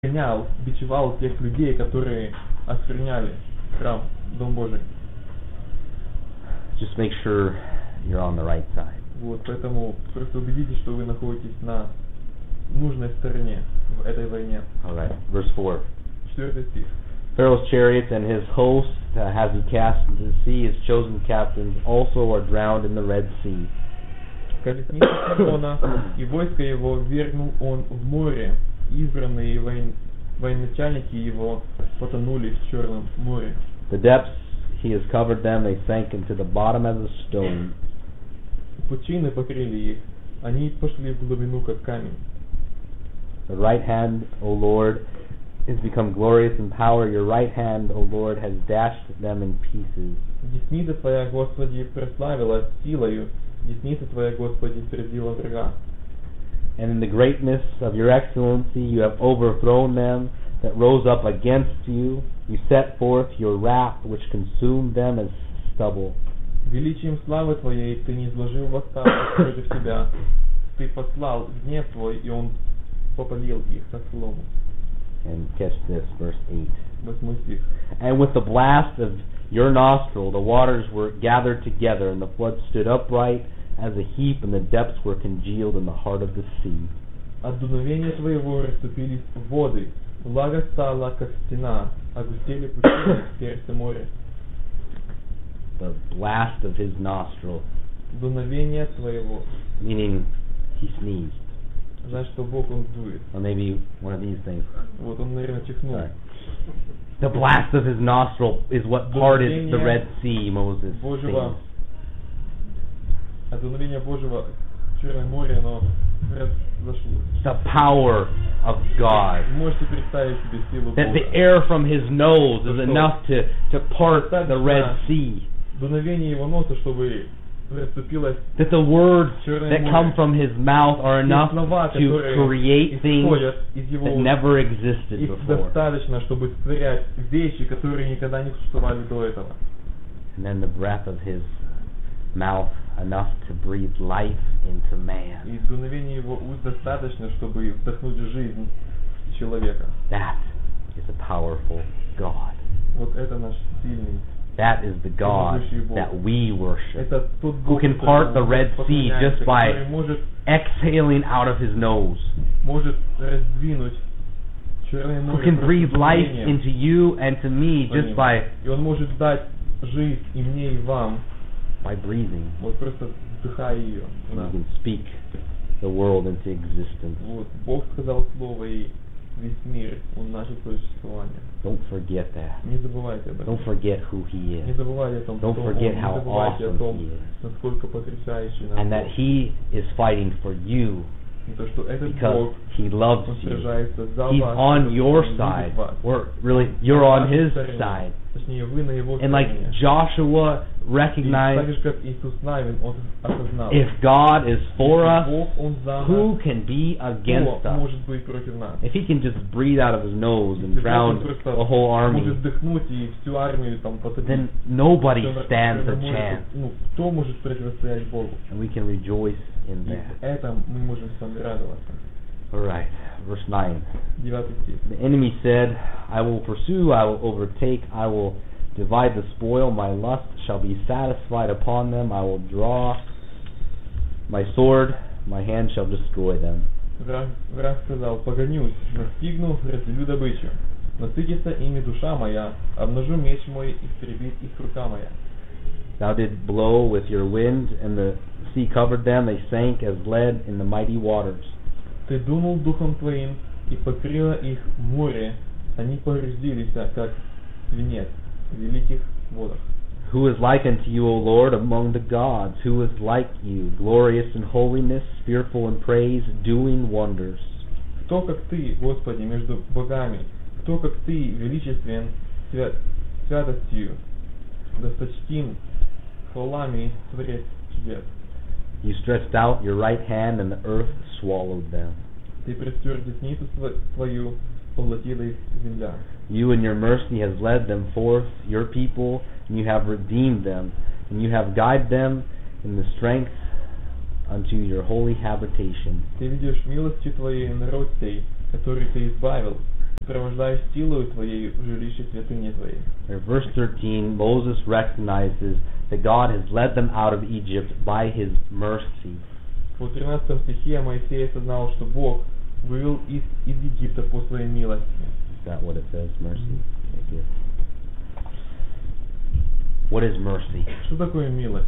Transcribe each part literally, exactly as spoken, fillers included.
гонял, бичевал тех людей, которые оскверняли храм, Дом Божий. Just make sure you're on the right side. Вот, поэтому просто убедитесь, что вы находитесь на нужной стороне в этой войне. All right, verse four. Четвертый стих. Pharaoh's chariots and his host uh, has he cast into the sea. His chosen captains also are drowned in the Red Sea. Колесница фараона и войско его ввергнул он в море. Избранные войн... военачальники его потонули в Черном море. The depths he has covered them, they sank into the bottom as a stone. Пучины покрыли их, они пошли в глубину, как камень. The right hand, O Lord, is become glorious in power. Your right hand, O Lord, has dashed them in pieces. Десница Твоя, Господи, прославилась силою, десница Твоя, Господи, сразила врага. And in the greatness of your excellency you have overthrown them that rose up against you. You set forth your wrath, which consumed them as stubble. Величием славы Твоей Ты низложил восставших против Тебя. Ты послал гнев Твой, и он попалил их, как солому. And catch this, verse eight. Восьмой стих. And with the blast of your nostril the waters were gathered together, and the flood stood upright as a heap, and the depths were congealed in the heart of the sea. От дуновения Твоего расступились воды, влага стала, как стена, огустели пучины в сердце моря. The blast of his nostril, Дуновение Твоего. meaning he sneezed. Знаешь, что Бог, Он дует. Or maybe one of these things. Вот Он, наверное, чихнул. Sorry. The blast of his nostril is what parted the Red Sea, Moses Божьего, sings. от дуновения Божьего Черное море, оно разошлось. The power of God. Вы можете представить себе силу That the Бога. air from his nose is enough to, to part the Red Sea. Дуновение Его носа, чтобы расступилось. That the words that come from his mouth are enough to create things that never existed Их before. достаточно, чтобы створять вещи, которые никогда не существовали до этого. And then the breath of his mouth enough to breathe life into man. И дуновение Его уст достаточно, чтобы вдохнуть жизнь человека. That is a powerful God. Вот это наш сильный. That is the God that we worship, Это тот who Бог, can part the Red Sea just by который может, exhaling out of his nose, может раздвинуть Черное who море. can breathe просто life дуновением into you and to me just своим. by И Он может дать жизнь и мне, и вам, by breathing. вот просто вдыхая ее. в He нас. can speak the world into existence. Вот, Бог сказал слово, и весь мир, Он начал свое существование. Don't forget that. Не забывайте об этом. Don't forget who He Не is, забывайте о том, Don't кто Он, forget не how забывайте о awesome том, He is. насколько потрясающий наш and that Бог. He is fighting for you И то, что этот because Бог, He loves Он you. сражается за He's вас, on потому your что Он side. любит вас. We're really, you're На on вашей His стороне. side. Точнее, вы на Его And like стороне. Joshua И так recognized, же, как Иисус Навин, Он осознал, if God is for если us, Бог, Он за who нас, can be against кто us? может быть против нас? If He can just breathe out of His nose and Если Бог, drown Он просто a whole может army, вдохнуть и всю армию там потопить, then nobody кто на- stands кто a может- chance. ну, кто может противостоять Богу? And we can rejoice in И that. в этом мы можем с вами радоваться. Alright, verse nine. Девятый стих. The enemy said, I will pursue, I will overtake, I will divide the spoil, my lust shall be satisfied upon them, I will draw my sword, my hand shall destroy them. Враг, враг сказал: погонюсь, настигну, разделю добычу. Насытится ими душа моя, обнажу меч мой, истребит их рука моя. Thou didst blow with your wind, and the sea covered them, they sank as lead in the mighty waters. Ты дунул духом твоим, и покрыло их море, они погрузились, как свинец в великих водах. Who is like unto you, O Lord, among the gods? Who is like you, glorious in holiness, fearful in praise, doing wonders? Кто как ты, Господи, между богами? Кто как ты, величествен, свят, святостью, досточтим, хвалами, творец чудес? You stretched out your right hand, and the earth swallowed them. Ты простер десницу твою, поглотила их земля. You in your mercy has led them forth, your people, and you have redeemed them, and you have guided them in the strength unto your holy habitation. Ты ведешь милостью твоей народ сей, который ты избавил, Провождай силою Твоей в жилище святыни Твоей. In verse thirteen, Moses recognizes that God has led them out of Egypt by His mercy. В тринадцатом стихе Моисей осознал, что Бог вывел из, из Египта по своей милости. Is that what it says? Mercy. Thank you. What is mercy? Что такое милость?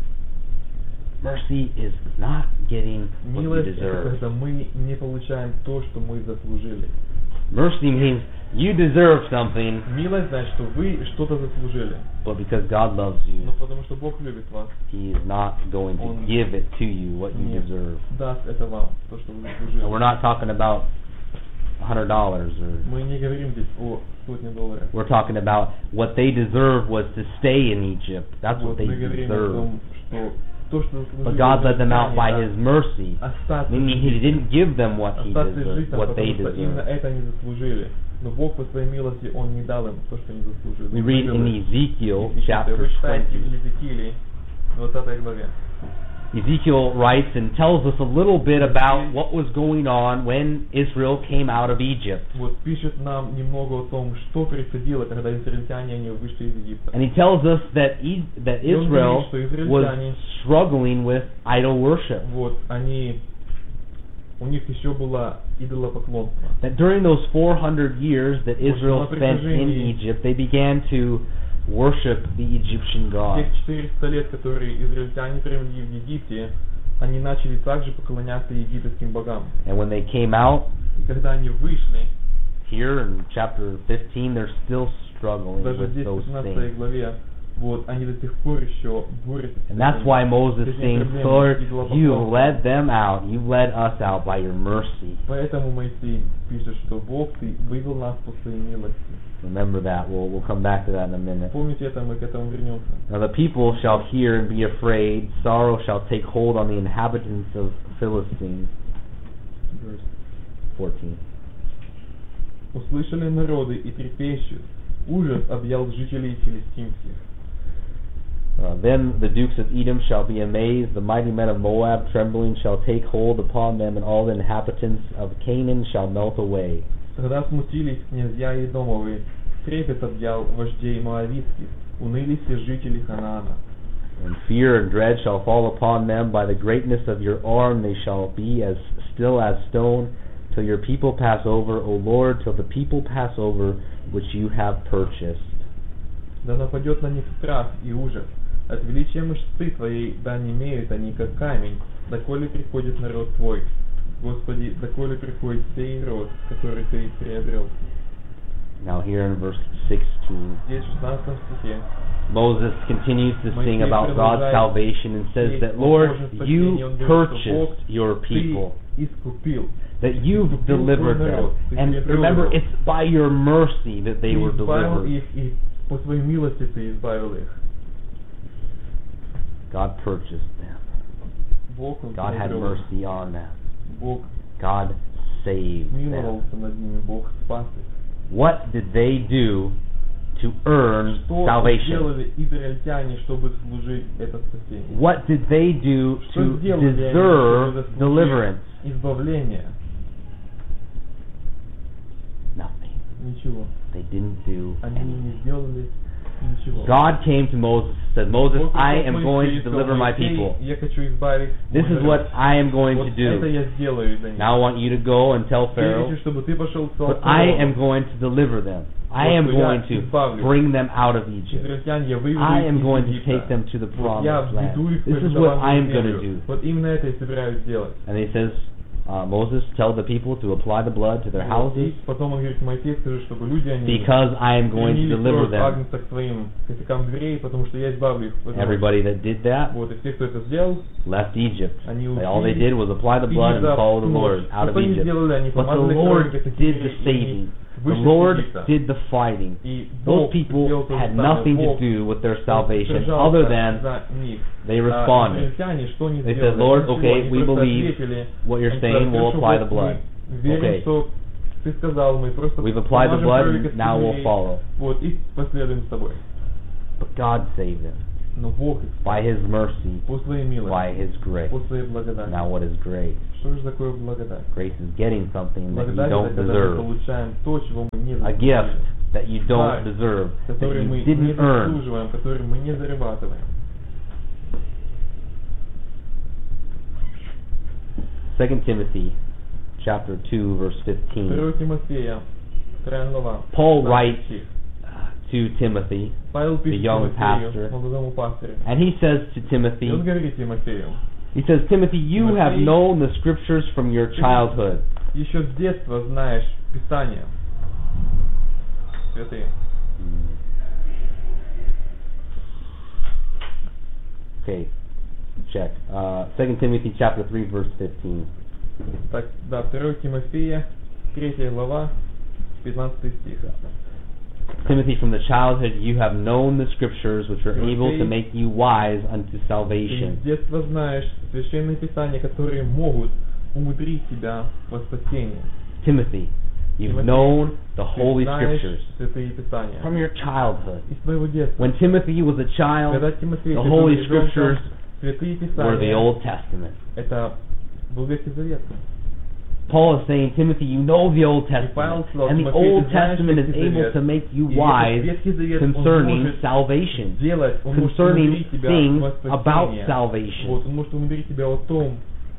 Mercy is not getting what you Милость — это deserve. когда мы не получаем то, что мы заслужили. Mercy means you deserve something, Милость значит, что вы что-то заслужили. but because God loves you, Но потому что Бог любит вас, He is not going to Он give it to you what you не deserve. даст это вам, то, что вы заслужили. And we're not talking about a hundred dollars or Мы не говорим здесь о сотне долларов. we're talking about what they deserve was to stay in Egypt. That's what Вот they мы говорим о deserved. том, что то, что заслужили, But God let them out by это His mercy, остаться meaning He жить. didn't give them what He Остаться deserved, жить там, what they потому что именно deserved. это они заслужили. Но Бог по своей милости, Он не дал им то, что они заслужили. We read in Ezekiel chapter Вы читаете в twenty. Езекииле, двадцатой главе. Ezekiel writes and tells us a little bit about what was going on when Israel came out of Egypt. Вот пишет нам немного о том, что происходило, когда израильтяне они вышли из Египта. And he tells us that e- that И он Israel говорит, что was израильтяне, struggling with idol worship. вот они, у них еще было идолопоклонство. That during those four hundred years that Вот Israel на spent in протяжении Egypt, they began to worship the Egyptian gods. Тех четыреста лет, которые израильтяне провели в Египте, они начали также поклоняться египетским богам. And when they came out, И когда они вышли, here in chapter fifteen, they're still struggling даже with здесь, в those пятнадцатой things. главе, вот они до сих пор еще борются с And that's этим. why Moses С этими sings, проблемами Lord, идолопоклонства. you led them out, you led us out by your mercy. Поэтому Моисей пишет, что Бог, Ты вывел нас по своей милости. Remember that. We'll, we'll come back to that in a minute. Помните это, мы к этому вернемся. Now the people shall hear and be afraid. Sorrow shall take hold on the inhabitants of Philistine. Verse fourteen. Услышали народы и трепещут. Ужас объял жителей филистимских. Uh, then the dukes of Edom shall be amazed, the mighty men of Moab trembling shall take hold upon them, and all the inhabitants of Canaan shall melt away. Тогда смутились князья Едомовы, трепет объял вождей моавитских, уныли все жители Ханаана. And fear and dread shall fall upon them. By the greatness of your arm they shall be as still as stone, till your people pass over, O Lord, till the people pass over which you have purchased. Да нападет на них страх и ужас. От величия мышцы Твоей да немеют они, как камень, доколе приходит народ Твой. Господи, доколе приходит сей род, который Ты приобрел. Now here in verse sixteen, Здесь, в шестнадцатом стихе, Moses continues to sing Моисей about God's продолжает salvation and says that, Lord, you purchased your Ты people, искупил. that you've delivered them. And remember, it's by your mercy that they Ты were избавил delivered. их, и по своей милости Ты избавил их. God purchased them. Бог, Он God had приобрел их. mercy on them. Бог God saved them. смиловался над ними, Бог спас их. What did they do to earn Что salvation? сделали израильтяне, чтобы служить это спасение? What did they do Что to сделали они, чтобы deserve заслужить deliverance? избавление? Nothing. Ничего. They didn't do Они anything. не сделали ничего. God came to Moses and said, Moses, Бог I пришел к am going to Моисею и deliver my сказал: «Моисей, people. я хочу избавить This мой is народ. what I am going to Вот это do. я сделаю для них. Now I want you to go and tell Я Pharaoh, хочу, чтобы ты пошел к but I фараону. am going to deliver them. I Вот am что я going to избавлю. bring them out of Egypt. Израильтян я выведу I их am из going to Египта. take them to the Вот я promised land. введу их в This is what I am обетованную going to землю. do. Вот именно это я собираюсь сделать. And he says, uh, Moses, tell the people to apply the blood to their Вот, houses и потом он говорит: Моисей, скажи, чтобы люди они because I am going to применили deliver кровь them. агнца к своим косякам дверей, потому что я избавлю их. Потому Everybody that did that Вот, и все, кто это сделал, left Egypt. они They, all they ушли. did was apply the blood and follow the Lord out of Что они Egypt. сделали? Они But the помазали Lord кровью косяки did the дверей, и saving. они The вышли из Lord Египта. did the fighting. И Those Бог people сделал то же had самое. nothing to Бог do with their salvation сражался other than за них. they А responded. израильтяне что они They сделали? said, Lord, Ничего, okay, они we просто believe ответили. what you're Они saying, сказали: we'll «Хорошо, apply вот the blood. мы верим, Okay. что ты сказал, мы просто We've applied the помажем blood кровью and косяки now we'll дверей, follow. вот, и последуем с тобой». But God saved them. Но Бог их by His mercy, по своей милости, by His grace. по своей благодати. Now what is grace? Что же такое благодать? Grace is getting something that you Благодать don't это когда мы deserve. получаем то, чего мы не A заслужили. gift that you don't Дар, deserve, that который you мы не didn't earn. заслуживаем, который мы не зарабатываем. Second Timothy chapter two verse fifteen. второе Тимофея, вторая глава. Paul пятнадцатый writes стих. to Timothy, Павел the пишет young Тимофею, pastor, молодому пастору. and he says to Timothy, И он говорит Тимофею, he says, Timothy, you have Timothy, known the scriptures from your childhood. еще с детства знаешь Писание. Святые. Okay, check. Uh, Second Timothy chapter three verse fifteen. Так, да, второе Тимофея, третья глава, пятнадцатый стих. Timothy, from the childhood you have known the scriptures which are able to Timothy, make you wise unto Ты salvation. с детства знаешь священные Писания, которые могут умудрить тебя во спасение. Timothy, you've Timothy, known the Ты Holy знаешь Scriptures святые Писания. from your childhood. Из своего детства. When Timothy was a child, Когда Тимофей the был Holy ребенком, Scriptures святые were the Писания, Old Testament. это был Ветхий Завет. Paul is saying, Timothy, you know the Old И Павел Testament, сказал, and the Тимофей, Old ты знаешь Testament is Ветхий able Завет. to make you И wise этот Ветхий Завет, он concerning может salvation, делать, он может concerning умудрить тебя things во about спасение. salvation. Вот, он может умудрить тебя о том,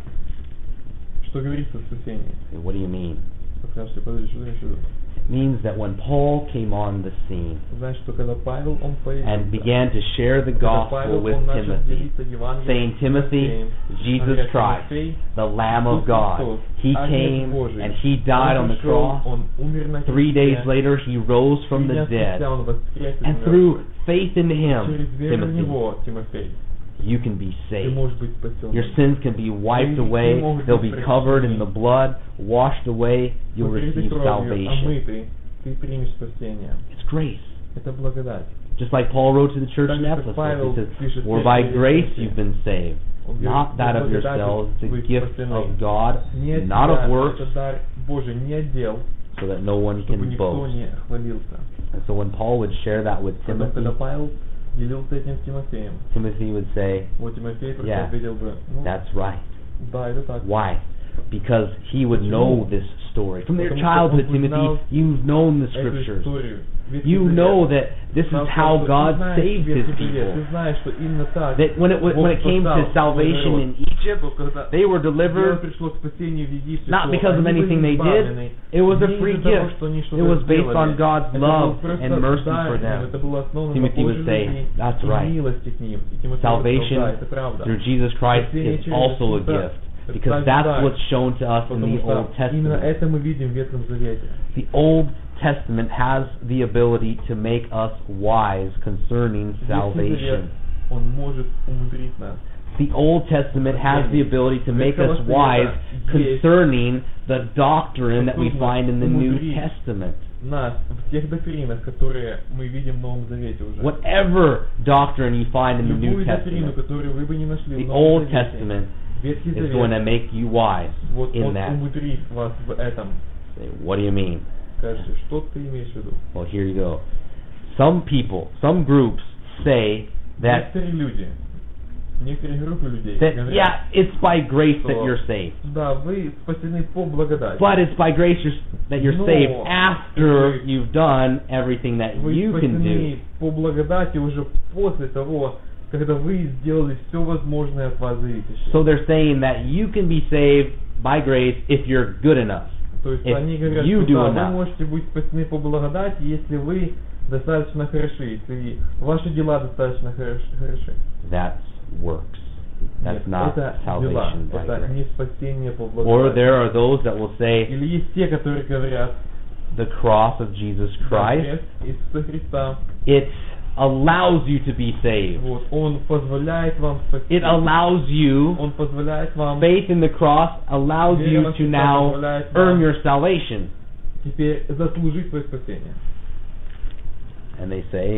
что говорится в спасении. What do you mean? Скажите, подожди, что ты имеешь в виду? It means that when Paul came on the scene Знаешь, что когда Павел, он появился, and began to share the когда gospel Павел, with он начал Timothy, делиться Евангелием saying, с Timothy, Тимофеем, Jesus говоря, Christ, Тимофей, the Lamb of Иисус God, Христос, He Агнец came Божий, and He died on Он the пришел, cross. он умер на Three days кресте, later, He rose from три the дня спустя dead. он воскрес из And мертвых. through faith in Him, Через веру в Timothy, Него, Тимофей, you can be ты saved. можешь быть спасен. Your sins can be wiped away. They'll be covered in the blood, washed away. You'll Покрытый receive кровью, salvation. омытый, ты примешь спасение. It's grace. Это благодать. Just like Paul wrote to the church Так in же, как Ephesus, Павел he says, пишет "For в by Ефесянам, grace you've been saved, он говорит, not that of «По благодати yourselves, it's вы a gift спасены. of God, Не от not тебя, of works, это дар Божий, не отдел, so that no one чтобы can никто boast." не хвалился. And so when Paul would share that with Потом, Timothy, когда Павел делился этим с Тимофеем, Timothy would say, вот Тимофей просто Yeah, ответил бы, ну, "That's right." да, это так. Why? Because he would know this story. From your Потому что childhood, он бы знал Timothy, you've known the Эту scriptures. историю. Ветхий You Завет. know that this is Павел how сказал, что God ты знаешь saved His Ветхий Завет, people. ты знаешь, что именно так That when it wa- Бог when it came спасал to salvation свой in народ. Egypt, Что когда they were дело delivered пришло к спасению в Египте, not что because of они anything были they did. избавлены It was a не free из-за того, gift. что они It что-то was based сделали. on God's Это love был просто and mercy дар for им, them. это было основано Timothy на would Божьей say, любви "That's и right. милости к ним. И Тимофей Salvation сказал, да, это правда. through Jesus Christ Спасение is через also a Иисуса gift, это because также that's дар, what's shown to us in потому the что Old именно Testament. это мы видим в Ветхом Завете. The Old Testament has the ability to make us wise concerning Ветхий Завет, salvation. он может умудрить нас. The Old Testament has the ability to make us wise concerning the doctrine that we find in the New Testament. Нас в тех доктринах, которые мы видим в Новом Завете уже. Whatever doctrine you find in the New Любую доктрину, Testament, которую вы бы не нашли the в Old Новом Завете, Testament Ветхий is going to Завет, make you wise вот in он that. умудрит вас в этом. Say, what do you mean? Скажите, что ты имеешь в виду? Well, here you go. Some people, some groups say that, Некоторые люди, некоторые группы людей that говорят, yeah, it's by grace that что, you're saved. да, вы спасены по благодати. But it's by grace you're, that you're Но saved after вы- you've done everything that Вы you can do. спасены по благодати уже после того, когда вы сделали все возможное от вас зависящее. So they're saying that you can be saved by grace if you're good enough. То есть if они говорят, you что do да, enough. вы можете быть спасены по благодати, если вы достаточно хороши, если ваши дела достаточно хорош- хороши. That's works. That's Нет, not это дела, salvation by это не grace. спасение по Or благодати. there are those that will say Или есть те, которые говорят, the cross of Jesus да, Christ, крест Иисуса Христа, it allows you to be saved. вот, Он позволяет вам спасти. It allows you, Он позволяет вам faith in the cross allows Вера you во to Христа now позволяет earn вам your salvation. теперь заслужить свое спасение. And they say,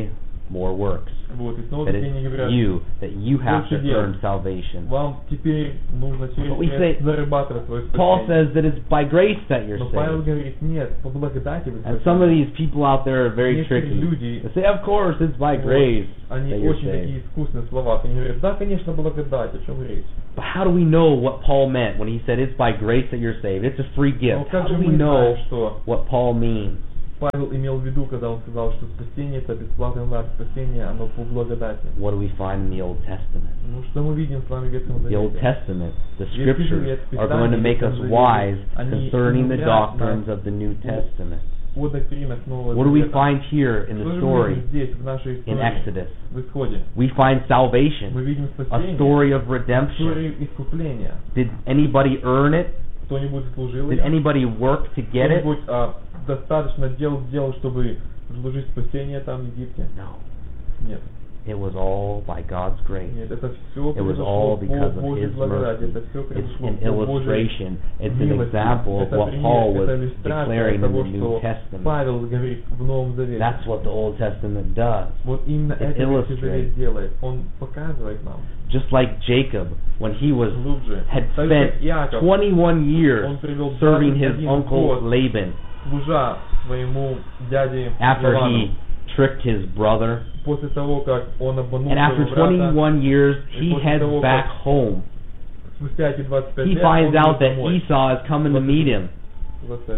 more works. Вот, и снова That такие не it's говорят, you, that you have to больше дел. earn salvation. Вам теперь нужно через But we крест say- зарабатывать свое Paul спасение. says that it's by grace that you're Но Павел saved. говорит, нет, по благодати вы And some of спасены. these people out there are very Некоторые tricky. люди, They say, of course, it's by вот, grace они that you're очень такие saved. искусные в словах. Они говорят, да, конечно, благодать, о чем речь. But how do we know what Paul meant when he said it's by grace that you're saved? It's a free Но gift. How как do же we мы know знаем, что what Paul means? Павел имел в виду, когда он сказал, что спасение это бесплатный дар, спасение оно по благодати. What do we find in the Old Testament? Ну что мы видим с вами в Ветхом The Old Завете? Testament, the Ветхий scriptures Завет, are going to make us Писание, wise они concerning the умудряют doctrines нас of the New Testament. О доктринах Нового What do we Завета. find here in Что the же мы story видим здесь, в нашей in истории, Exodus? в Исходе? We find Мы salvation, видим a спасение, story of redemption. историю искупления. Did anybody earn it? Кто-нибудь служил Did ее? anybody work to get it? Кто-нибудь а, достаточно дел сделал, чтобы заслужить спасение там в Египте? No. Нет. It was all by God's grace. Нет, это все It was all произошло по because of Божьей His благодати. mercy. Это все It's произошло an по Божьей illustration. It's an милости. example of Это what пример, Paul was это иллюстрация declaring in того, the New что Testament. Павел говорит в Новом Завете. That's what the Old Testament does. Вот именно It это Ветхий illustrates. Завет делает. Он показывает нам Just like Jacob, when he was глубже. had Так spent как Иаков, twenty-one years он привел serving his двадцать один uncle год, Laban служа своему дяде after Лавану. he tricked his brother. После того, как он обманул And after своего брата, twenty-one years, he после heads того, back как home. спустя эти двадцать пять He лет finds он out идет that домой. Esau is coming to meet him. двадцать.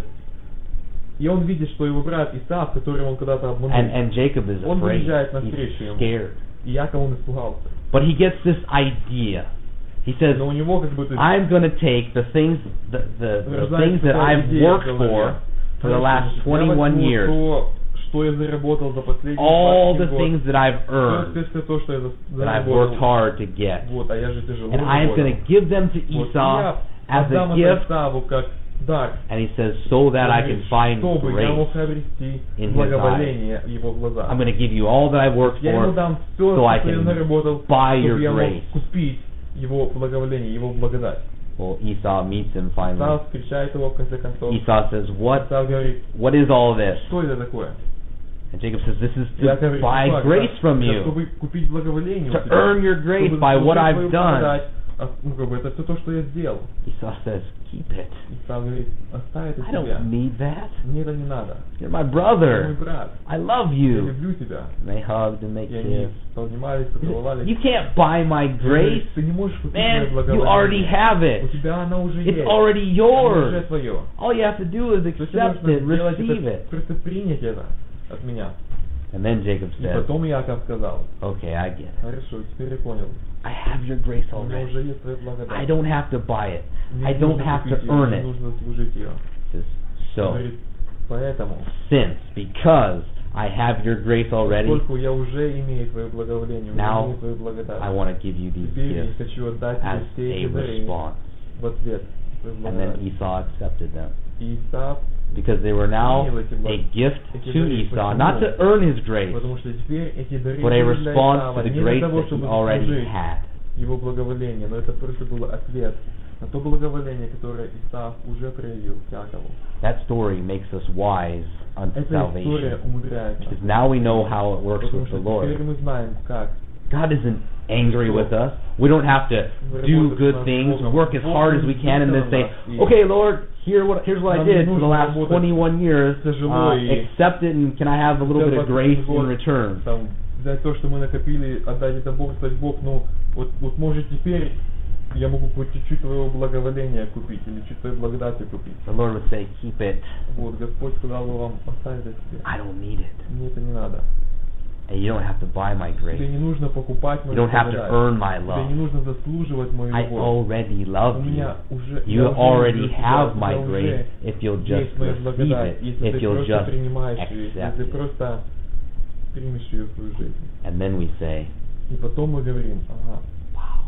И он видит, что его брат Исав, которого он когда-то обманул, And, and Jacob is он afraid. выезжает He's навстречу ему. scared. И Яков он испугался. But he gets this idea. He says, Но у него как бы то есть, I'm going to take the things, the, the, the рождается things that такая I've идея в worked голове. for for the last Я twenty-one возьму years. то, что я заработал за последние All двадцать the год. things that I've Все, earned, все, все то, что я за- that I've worked заработал. hard to get. Вот, а я же тяжело And I am going работал. to give them to Вот, и Esau я as отдам a это gift. Исаву как дар. And he says, so that I can find чтобы я мог grace. обрести in his благоволение в его глазах. I'm going to give you all that I've worked Я ему for, дам все, so I что я can наработал, buy your чтобы я мог grace. купить его благоволение, его благодать. Well, Esau meets him finally. Исав встречает его в конце концов. Esau says, what, Исав говорит, what is all this? что это такое? And Jacob says, this is Яков to говорит, buy «Ну как, grace да, from это you, чтобы купить благоволение у to тебя, earn your grace чтобы by what заслужить I've твою done. благодать. А, ну, как бы, это все то, что я сделал. Esau says, keep it. Исав говорит, оставь это I себе. don't need that. Мне это не надо. You're my Ты мой brother. брат. I love Я you. люблю тебя. And they hugged and they И они kissed. пообнимались, поцеловались. You can't buy my grace. Ты не можешь купить Man, мое you благоволение. already have У it. тебя она уже It's есть. already Оно уже yours. твое. All you have to do is То есть тебе accept нужно it, сделать receive это, it. просто принять это от меня. And then Jacob И says, потом Яков сказал, okay, I get it. хорошо, теперь я понял. I have your grace У меня already. уже есть твоя благодать. I don't have to buy it. Мне I не don't нужно have to купить ее, earn мне it. нужно служить ее. Says, Он So, говорит, поэтому, since, because I have your grace already, поскольку я уже имею твое благоволение, уже Now, имею твою благодать, I want to give you these теперь я gifts хочу отдать as тебе все a эти дары response. в ответ. Твою And then благодать. Esau accepted them. И Исав, Because they were now принял эти a благ- gift эти to дары. Esau, Почему? not to earn his grace, Потому что теперь эти дары but a были для response Исава to the не для grace того, that he чтобы already заслужить had. его благоволение, но это просто было ответ на то благоволение, которое Исав уже проявил к Якову. That story makes us wise unto Эта история salvation. умудряет нас. Because now we know how it works Потому with что the теперь Lord. мы знаем, как God isn't angry with us. We don't have to do good things, work as hard as we can, and then say, okay, Lord, here what, here's what I did for the last twenty-one years. Uh, accept it, and can I have a little bit of grace in return? Там, взять то, что мы накопили, отдать это Богу, сказать, Бог, ну, вот, вот может теперь я могу хоть чуть-чуть твоего благоволения купить, или чуть твоей благодати купить. The Lord would say, keep it. Вот, Господь сказал бы вам, оставь это себе. I don't need it. Мне это не надо. And you don't have to buy my Тебе grace. не нужно покупать You мою don't have to благодать. earn my Тебе love. не нужно заслуживать мою I любовь. already У love you. меня уже, You я уже already люблю тебя, have у my тебя уже grace if you'll just есть моя receive благодать, it, если if ты you'll просто just принимаешь ее, если accept ты it. просто примешь ее в свою жизнь. And then we say, И потом мы говорим, ага, wow,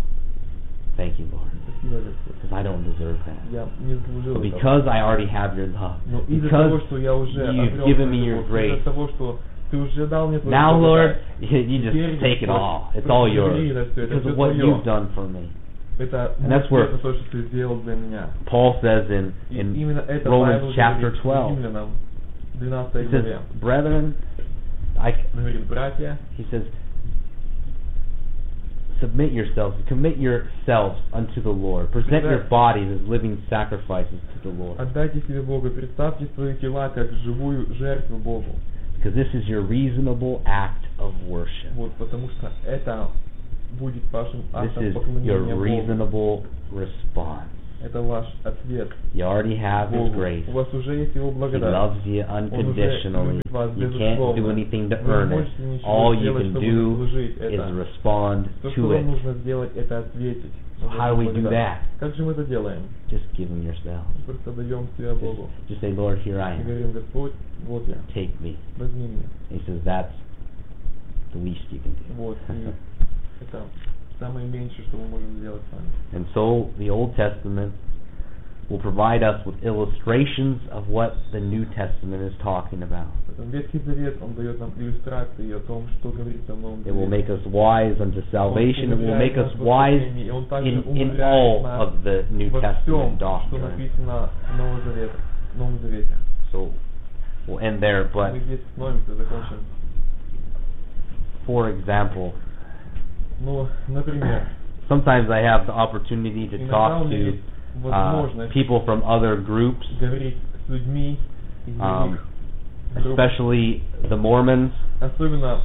thank you, Lord, спасибо, Господь, because I don't deserve that. я не заслужил But этого. because I already have your love, Но из-за того, because что я уже you've обрел given твою me your любовь, grace, из-за того, что ты уже дал мне твою now, Lord, благодать, you you теперь, just take it Господь, all. It's all yours прибери это всё, это because всё of what твоё. you've done for me. Это And that's where- это то, что ты сделал для меня. Paul says in, И in именно это Romans Павел chapter говорит twelve, Римлянам, двенадцатой he says, главе. brethren, I, говорит, братья, he says, submit yourselves, commit yourselves unto the Lord. Present your bodies as living sacrifices to the Lord. отдайте себе Богу, представьте свои тела как живую жертву Богу. Because this is your reasonable act of worship. Вот, потому что это будет вашим This актом is поклонения your Богу. reasonable response. Это ваш ответ You already have His Богу. grace. У вас уже есть Его He благодать. loves you Он уже unconditionally. любит вас You can't do безусловно. anything to Вы не earn it. можете ничего All you сделать, can чтобы do заслужить is это. respond То, что to вам it. нужно сделать, это ответить. на How do we Божью do благодать. that? Как же мы это делаем? Just give Him yourself. Просто даем себя Богу. Just, just say, Lord, here I И am. говорим, Господь, вот я, Take me. возьми меня. He says, that's the least you can do. Вот, и это самое меньшее, что мы можем сделать с вами. And so the Old Testament will provide us with illustrations of what the New Testament is talking about. Поэтому Ветхий Завет, он дает нам иллюстрации о том, что говорится в Новом It will Завете. make us wise unto salvation. It will make us wise in, in all of the New во всем, Testament что doctrine. написано в Новом Завете. В Новом Завете. So we'll end there, but Мы здесь остановимся, закончим. for example, Ну, например, sometimes I have the opportunity to иногда talk у меня to есть uh, возможность people from other groups, говорить с людьми из um, других групп, especially the Mormons, особенно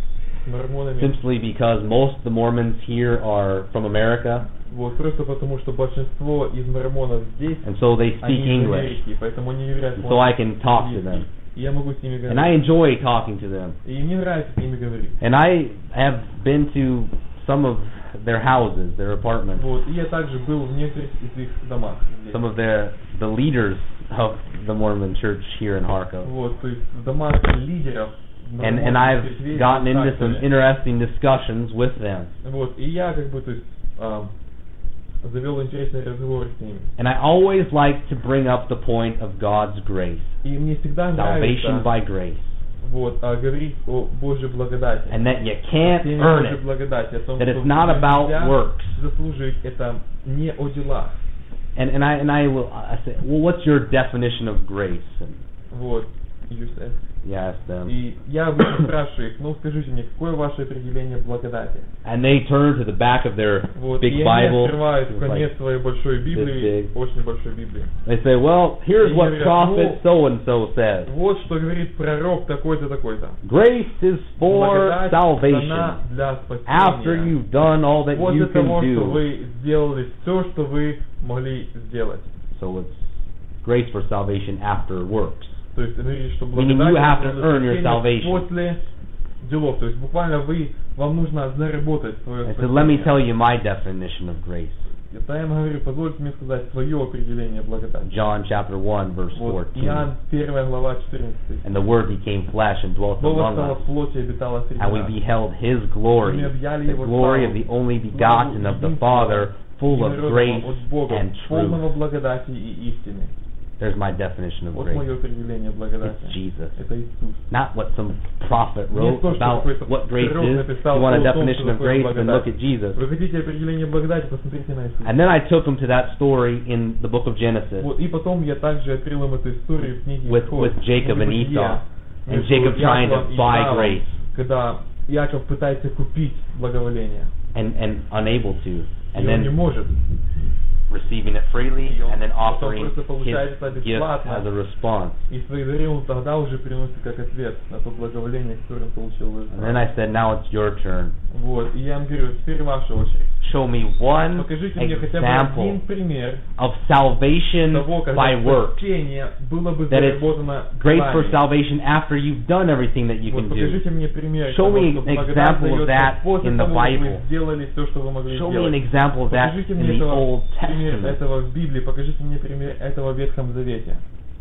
с мормонами. simply because most of the Mormons here are from America, Вот, просто потому, что большинство из мормонов здесь, and so they speak они из English, Америки, поэтому они говорят and so I can talk to по-английски. them. И я могу с ними And I говорить. enjoy talking to them. И мне нравится с ними говорить. And I have been to some of their houses, their apartments, Вот, и я также был в некоторых из их домах. здесь. some of their the leaders of the Mormon church here in Harkov. Вот, то есть в домах лидеров. And and мормонских I've церквей, gotten into так some далее. interesting discussions with them. Вот, и я как бы, то есть, а, завел интересный разговор с ними. And I always like to bring up the point of God's grace, И мне всегда salvation нравится by grace, вот, а, говорить о Божьей благодати. and that you can't Теме earn Божьей it, благодати, о том, that что it's not about нельзя works. заслужить это не о делах. And and I and I will I say, well, what's your definition of grace? And Вот, Юсеф. you ask them, И я обычно спрашиваю их, ну скажите мне, какое ваше определение благодати? and they turn to the back of their Вот, big и они Bible. открывают It's конец like своей большой this Библии, big. очень большой Библии. They say, well, here's И what говорят, prophet ну, so and so said. Вот что говорит пророк такой-то, такой-то. Grace is for Благодать salvation. дана для спасения. After you've done all that После you can того, что do. вы сделали все, что вы могли сделать. So it's grace for salvation after works. То есть говорит, что Meaning благодать you have для to earn your спасения salvation. после делов. То есть буквально вы, вам нужно заработать свое And so let me спасение. tell you my definition of grace. Это я им говорю, позвольте мне сказать свое определение благодати. John chapter one verse Вот, fourteen. Иоанн первая глава четырнадцатый. And the Word became flesh and dwelt Слово among стало us. плотью и обитало среди And we нас. beheld His glory, Мы объяли the Его glory славу, of the only begotten of the Father, full of единородного grace от Бога, and полного truth. благодати и истины. There's my definition of Вот grace. мое определение благодати. It's Jesus. Это Иисус. Not what some prophet Не wrote то, что about какой-то what grace пророк is. написал You want a о том, definition что of такое grace, then look благодать. at Jesus. Вы хотите определение благодати, посмотрите на Иисуса. And then I took them to that story in the book of Genesis Вот, и потом я также открыл им эту историю в книге with, Исход, with Jacob and книге Esau, Бытия, and между Jacob trying Яковом to и buy Исавом, grace когда Яков пытается купить благоволение, and, and unable to, и and он не then может. receiving it freely И он and then потом offering просто his получает это gift бесплатно. as a response. И свои дары он тогда уже приносит как ответ на то благоволение, которое он получил в And then I said, now it's your turn. Вот, и я им говорю, теперь ваша очередь. Show me one Покажите мне хотя бы один example пример of salvation того, когда by works. спасение было бы That it's заработано Grace for делами. salvation after you've done everything that you Вот can do. покажите мне пример Show того, me что an благодать example of дается that после in the того, как вы Bible. сделали все, что вы могли Show me an сделать. example of that Покажите in мне the этого, Old пример Testament. этого в Библии, покажите мне пример этого в Ветхом Завете.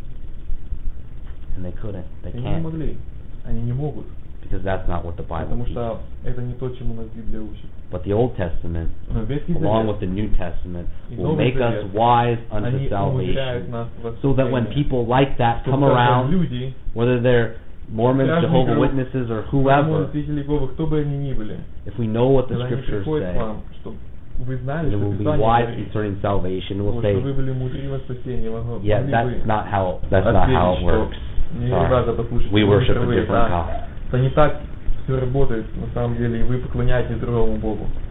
And they couldn't. They Они не can't. могли, они не могут, Because that's not what the Bible потому teaches. что это не то, чему нас Библия учит. But the Old Testament, Но Ветхий along Завет, with the New Testament, и will Новый make us Завет, wise unto они умудряют salvation. нас в So that when спасение. people like that Чтобы come когда around, люди, whether they're Mormons, Разные Jehovah's группы, Witnesses, or Мормоны, whoever, свидетели Иеговы, кто бы они ни были, if we know what the когда они scriptures приходят к say, вам, чтобы вы знали, then что we'll be Писание wise говорит, concerning salvation. We'll вот, say, что вы были мудры во спасении, вы могли yeah, бы that's not how that's not how it ответить, works. что не, Sorry. ребята, послушайте, We вы worship a впервые, different да. God. что не так все работает на самом деле, и вы поклоняетесь другому Богу.